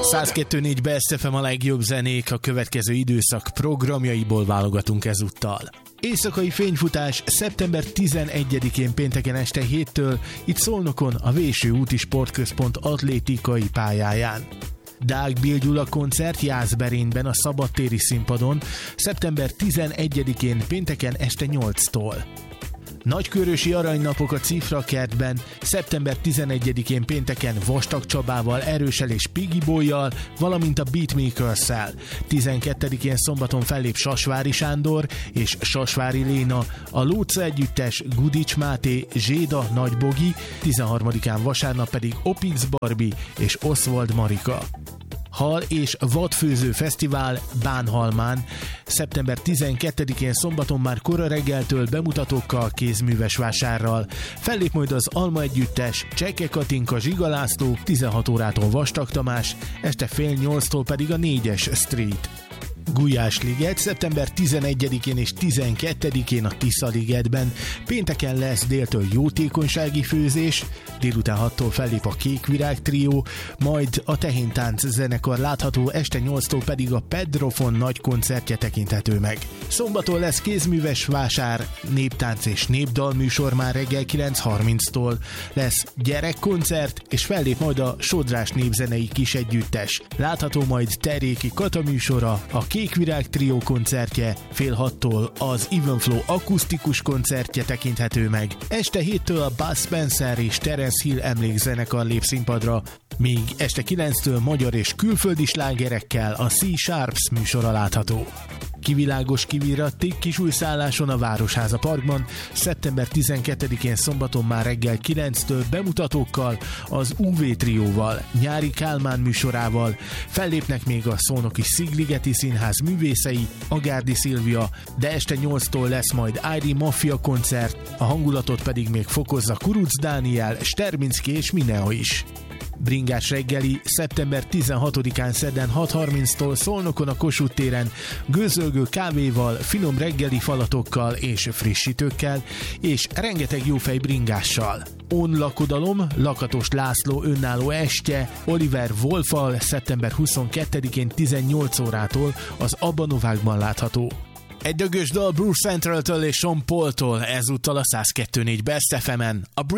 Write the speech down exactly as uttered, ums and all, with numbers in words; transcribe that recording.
száz kettő négy Best ef em a legjobb zenék, a következő időszak programjaiból válogatunk ezúttal. Éjszakai fényfutás szeptember tizenegyedikén pénteken este héttől itt Szolnokon a Véső úti sportközpont atlétikai pályáján. Deák Bill Gyula koncert Jászberényben a szabadtéri színpadon szeptember tizenegyedikén pénteken este nyolctól. Nagykörösi aranynapok a Cifra kertben szeptember tizenegyedikén pénteken Vastag Csabával, Erőssel és Piggy Boyjal, valamint a Beatmakers-szel. tizenkettedikén szombaton fellép Sasvári Sándor és Sasvári Léna, a Lóca együttes, Gudics Máté, Zséda Nagybogi, tizenharmadikán vasárnap pedig Opix Barbie és Oswald Marika. Hal és vadfőző fesztivál Bánhalmán szeptember tizenkettedikén szombaton már kora reggeltől bemutatókkal, kézműves vásárral. Fellép majd az Alma együttes, Cseke Katinka, Zsiga László, tizenhat órától Vastag Tamás, este fél nyolctól pedig a négyes Street. Gulyásliget szeptember tizenegyedikén és tizenkettedikén a Tisza-ligetben, pénteken lesz déltől jótékonysági főzés, délután hattól fellép a Kékvirág trió, majd a Tehéntánc zenekar látható, este nyolctól pedig a Pedrofon nagy koncertje tekinthető meg. Szombaton lesz kézműves vásár, néptánc és népdal műsor már reggel kilenc harminctól, lesz gyerekkoncert, és fellép majd a Sodrás népzenei kis együttes. Látható majd Terjéki Kata műsora, a Kékvirág trió koncertje, fél hattól az Even Flow akusztikus koncertje tekinthető meg. Este héttől a Buzz Spencer és Terence Hill emlékzenekar lép színpadra, míg este kilenctől magyar és külföldi slágerekkel a Sea Sharps műsora látható. Kivilágos kiviratték kisújszálláson a Városháza Parkban szeptember tizenkettedikén szombaton már reggel kilenctől bemutatókkal, az ú vé trióval, Nyári Kálmán műsorával, fellépnek még a Szolnoki Szigligeti Színház művészei, Agárdi Szilvia, de este nyolctól lesz majd Ári Mafia koncert, a hangulatot pedig még fokozza Kuruc Dániel, Sterbinski és Mineo is. Bringás reggeli szeptember tizenhatodikán szerdán hat harminctól Szolnokon a Kossuth téren, gőzölgő kávéval, finom reggeli falatokkal és frissítőkkel, és rengeteg jófej bringással. On lakodalom, Lakatos László önálló estje, Oliver Wolffal szeptember huszonkettedikén tizennyolc órától az Abba Novákban látható. Egy dögös dal Bruce Centraltől és Sean Paultól, ezúttal a száz kettő négy Best ef emen. A